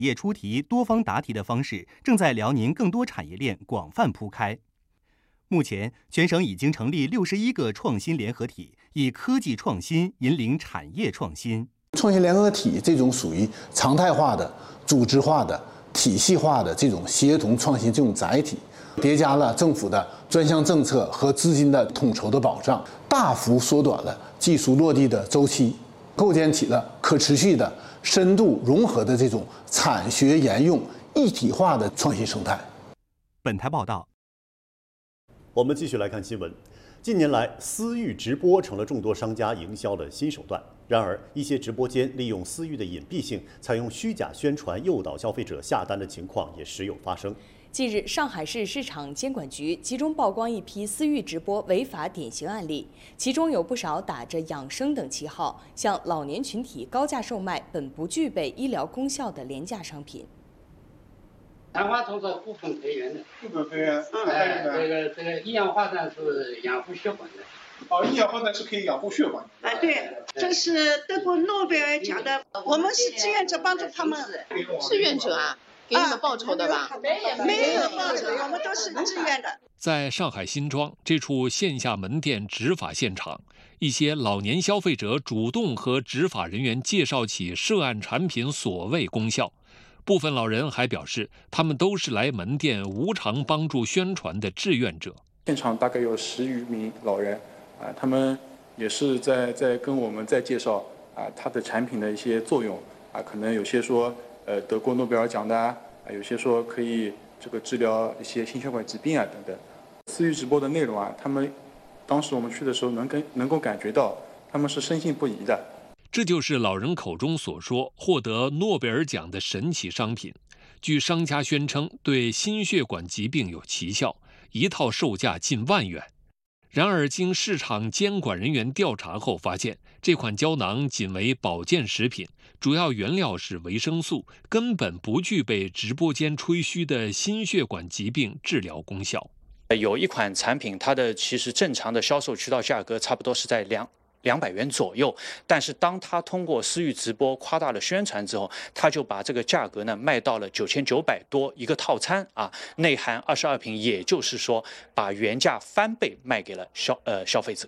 业出题、多方答题的方式正在辽宁更多产业链广泛铺开。目前，全省已经成立61个创新联合体，以科技创新引领产业创新。 创新联合体这种属于常态化的、组织化的、体系化的这种协同创新这种载体，叠加了政府的专项政策和资金的统筹的保障，大幅缩短了技术落地的周期，构建起了可持续的、深度融合的这种产学研用一体化的创新生态。 本台报道。 我们继续来看新闻。近年来，私域直播成了众多商家营销的新手段。然而，一些直播间利用私域的隐蔽性，采用虚假宣传诱导消费者下单的情况也时有发生。 近日，上海市市场监管局集中曝光一批私域直播违法典型案例，其中有不少打着养生等旗号，向老年群体高价售卖本不具备医疗功效的廉价商品。 昙花虫草部分培源的， 部分培源， 这个一氧化氮是养护血管的。 哦，一氧化氮是可以养护血管的。 哎，对，这是得过诺贝尔奖的，我们是志愿者帮助他们。 志愿者啊，给你们报酬的吧？ 没有报酬，我们都是志愿的。 在上海新庄这处线下门店执法现场，一些老年消费者主动和执法人员介绍起涉案产品所谓功效。部分老人还表示，他们都是来门店无偿帮助宣传的志愿者。 现场大概有10余名老人，他们也是在跟我们在介绍它的产品的一些作用可能有些说得过诺贝尔奖的有些说可以这个治疗一些心血管疾病等等。私域直播的内容他们当时我们去的时候能够感觉到他们是深信不疑的。 这就是老人口中所说获得诺贝尔奖的神奇商品。据商家宣称，对心血管疾病有奇效，一套售价近万元。然而，经市场监管人员调查后发现，这款胶囊仅为保健食品，主要原料是维生素，根本不具备直播间吹嘘的心血管疾病治疗功效。 有一款产品，它的其实正常的销售渠道价格差不多是在200元左右，但是当他通过私域直播夸大了宣传之后，他就把这个价格呢卖到了9900多一个套餐内含22瓶，也就是说把原价翻倍卖给了消费者。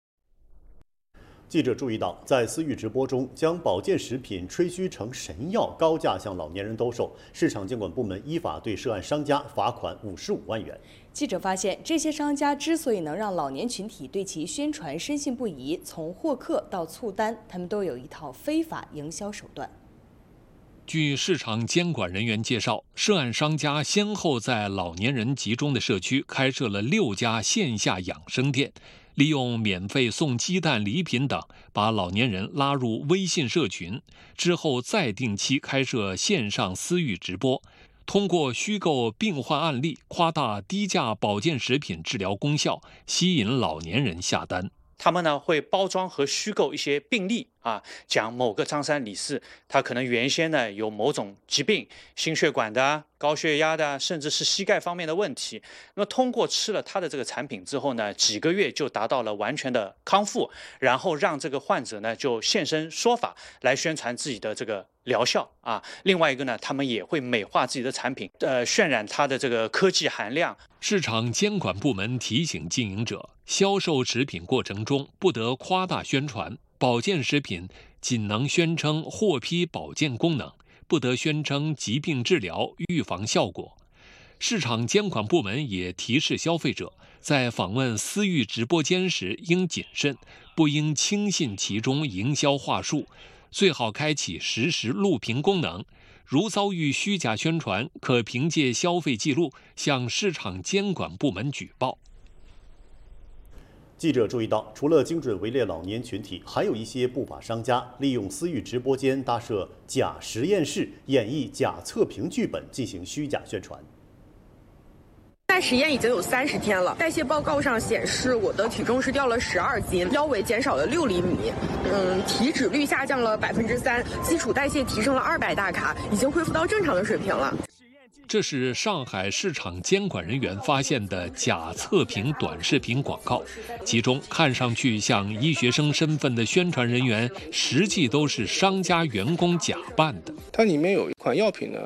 记者注意到，在私域直播中将保健食品吹嘘成神药，高价向老年人兜售，市场监管部门依法对涉案商家罚款55万元。 记者发现，这些商家之所以能让老年群体对其宣传深信不疑，从获客到促单，他们都有一套非法营销手段。 据市场监管人员介绍，涉案商家先后在老年人集中的社区开设了6家线下养生店，利用免费送鸡蛋、礼品等，把老年人拉入微信社群，之后再定期开设线上私域直播，通过虚构病患案例，夸大低价保健食品治疗功效，吸引老年人下单。 他们呢会包装和虚构一些病例讲某个张三李四，他可能原先呢有某种疾病，心血管的、高血压的，甚至是膝盖方面的问题。那么通过吃了他的这个产品之后呢，几个月就达到了完全的康复，然后让这个患者呢就现身说法来宣传自己的这个疗效另外一个呢，他们也会美化自己的产品，渲染它的这个科技含量。 市场监管部门提醒经营者，销售食品过程中不得夸大宣传，保健食品仅能宣称获批保健功能，不得宣称疾病治疗、预防效果。市场监管部门也提示消费者，在访问私域直播间时应谨慎，不应轻信其中营销话术，最好开启实时录屏功能。如遭遇虚假宣传，可凭借消费记录向市场监管部门举报。 记者注意到，除了精准围猎老年群体，还有一些不法商家利用私域直播间搭设假实验室，演绎假测评剧本，进行虚假宣传。 在实验已经有30天了，代谢报告上显示我的体重是掉了12斤，腰围减少了6厘米，体脂率下降了3%，基础代谢提升了200大卡，已经恢复到正常的水平了。 这是上海市场监管人员发现的假测评短视频广告，其中看上去像医学生身份的宣传人员，实际都是商家员工假扮的。 它里面有一款药品呢，